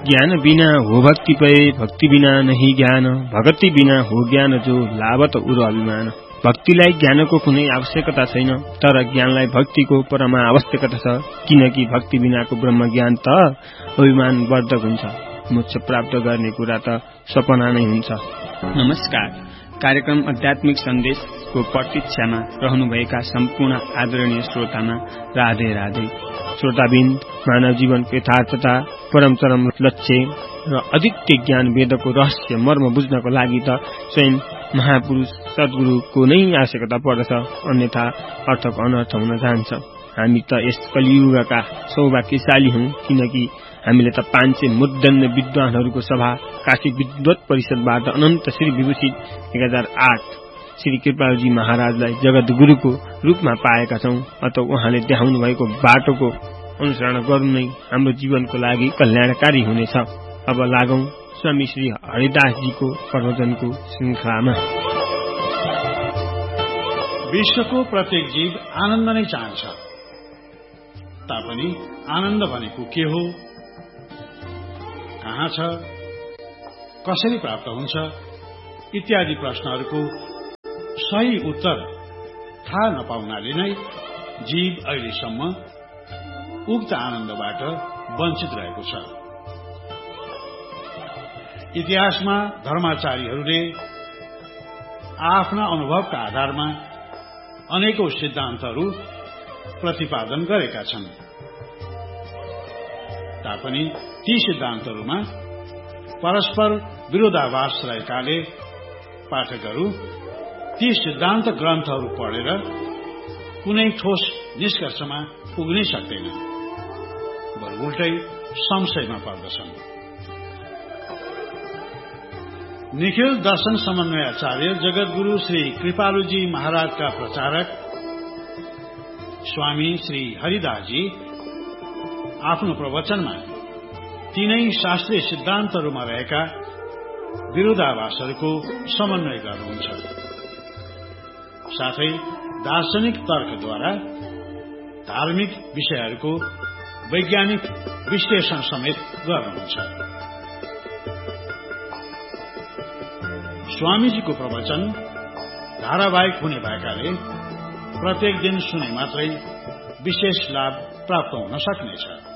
ज्ञान बिना हो भक्ति पए, भक्ति बिना नहीं ज्ञान, भगति बिना हो ज्ञान जो लाभत उर अभिमान। भक्तिलाई ज्ञानको कुनै आवश्यकता छैन, तर ज्ञानलाई भक्तिको परमा आवश्यकता छ, किनकि भक्ति बिनाको ब्रह्म ज्ञान त अभिमान वर्धक हुन्छ। मोक्ष प्राप्त गर्ने कुरा त सपना नै हुन्छ। नमस्कार। कार्यक्रम आध्यात्मिक सन्देशको प्रतीक्षामा रहनुभएका सम्पूर्ण आदरणीय श्रोतामा राधे राधे। श्रोताबिन्द, मानव जीवनको यथार्थता, परम चरम लक्ष्य र अद्वितीय ज्ञान वेदको रहस्य मर्म बुझ्नको लागि त स्वयं महापुरुष सद्गुरुको नै आवश्यकता पर्दछ, अन्यथा अर्थको अनर्थ हुन जान्छ। हामी त यस कलियुगका सौभाग्यशाली हौं, किनकि हामीले त 500 मुद्दन्न विद्वानहरूको सभा काशी विद्वत परिषदबाट अनन्त श्री विभूषित 1008 श्री कृपालजी महाराजलाई जगतगुरुको रूपमा पाएका छौं। अत उहाँले देखाउनु भएको बाटोको अनुसरण गर्नु नै हाम्रो जीवनको लागि कल्याणकारी हुनेछ। अब लागौं स्वामी श्री हरिदासजीको प्रवचनको श्रृंखलामा। विश्वको प्रत्येक जीव आनन्द नै चाहन्छ, तापनि आनन्द भनेको के हो, कहाँ छ, कसरी प्राप्त हुन्छ इत्यादि प्रश्नहरूको सही उत्तर थाहा नपाउनाले नै जीव अहिलेसम्म उक्त आनन्दबाट वञ्चित रहेको छ। इतिहासमा धर्माचार्यहरूले आफ्ना अनुभवका आधारमा अनेकौं सिद्धान्तहरू प्रतिपादन गरेका छन्, तापनि ती सिद्धान्तहरूमा परस्पर विरोधाभास रहेकाले पाठकहरू ती सिद्धान्त ग्रन्थहरू पढेर कुनै ठोस निष्कर्षमा पुग्नै सक्दैन, बरु उल्टै संशयमा पर्दछन्। निखिल दर्शन समन्वयाचार्य जगतगुरु श्री कृपालुजी महाराजका प्रचारक स्वामी श्री हरिदासजी आफ्नो प्रवचनमा तीनै शास्त्रीय सिद्धान्तहरूमा रहेका विरोधाभासहरूको समन्वय गर्नुहुन्छ, साथै दार्शनिक तर्कद्वारा धार्मिक विषयहरूको वैज्ञानिक विश्लेषण समेत गर्नुहुन्छ। स्वामीजीको प्रवचन धारावाहिक हुने भएकाले प्रत्येक दिन सुने मात्रै विशेष लाभ प्राप्त हुन सक्नेछ।